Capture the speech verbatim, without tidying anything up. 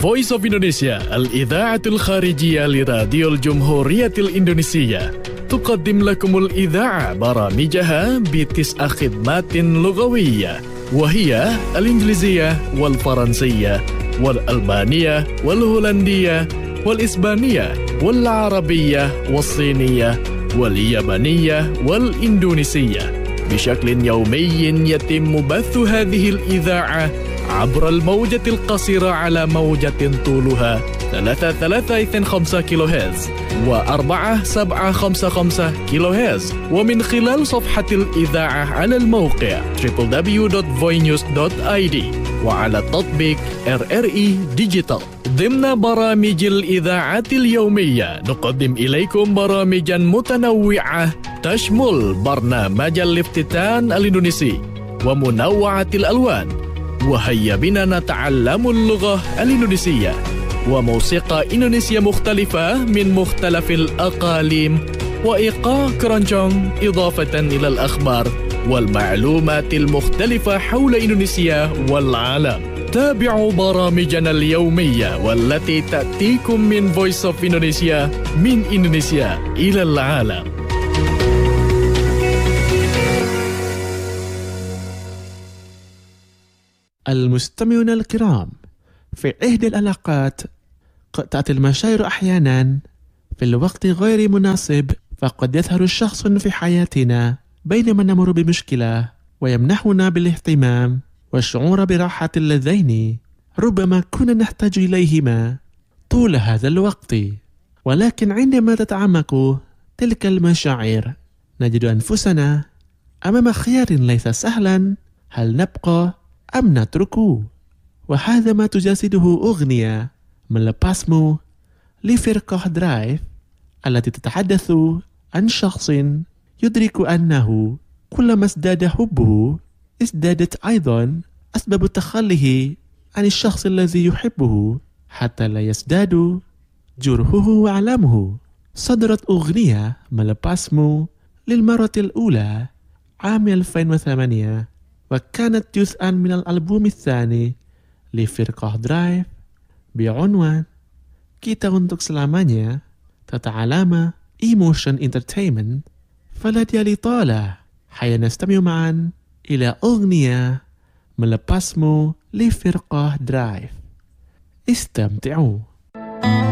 Voice of Indonesia الإذاعة الخارجية لراديو الجمهورية الإندونيسية تقدم لكم الإذاعة برامجها بتسع خدمات لغوية، وهي الإنجليزية والفرنسية والألبانية والهولندية والإسبانية والعربية والصينية واليابانية والإندونيسية. بشكل يومي يتم بث هذه الإذاعة عبر الموجة القصيرة على موجة طولها ثلاثة ثلاثة اثنين خمسة كيلو هرتز وأربعة سبعة خمسة خمسة كيلو هرتز، ومن خلال صفحة الإذاعة على الموقع دبليو دبليو دبليو دوت فوينيوز دوت آي دي وعلى تطبيق آر آر إي ديجيتال. ضمن برامج الإذاعة اليومية نقدم إليكم برامجا متنوعة تشمل برنامج الافتتان الإندونيسي ومنوعة الألوان، وهيا بنا نتعلم اللغة الإندونيسية، وموسيقى إندونيسية مختلفة من مختلف الأقاليم، وإيقاع كرونجونج، إضافة إلى الأخبار والمعلومات المختلفة حول إندونيسيا والعالم. تابعوا برامجنا اليومية والتي تأتيكم من Voice of Indonesia من إندونيسيا إلى العالم. المستمعون الكرام، في إحدى العلاقات قد تأتي المشاعر أحيانا في الوقت غير مناسب، فقد يظهر شخص في حياتنا بينما نمر بمشكلة ويمنحنا بالاهتمام والشعور براحة اللذين ربما كنا نحتاج إليهما طول هذا الوقت. ولكن عندما تتعمق تلك المشاعر نجد أنفسنا أمام خيار ليس سهلا: هل نبقى أم نتركه؟ وهذا ما تجسده أغنية Melepasmu لفرقة درايف التي تتحدث عن شخص يدرك أنه كلما ازداد حبه ازدادت أيضا أسباب تخليه عن الشخص الذي يحبه حتى لا يزداد جرحه وألمه. صدرت أغنية Melepasmu للمرة الأولى عام ألفين وثمانية، وكانت جزءا من الألبوم الثاني لفرقة درايف بعنوان Kita Untuk Selamanya تحت علامة Emotion Entertainment. فلا لطالة حيا نستمع معا إلى أغنية Melepasmu لفرقة درايف. استمتعوا.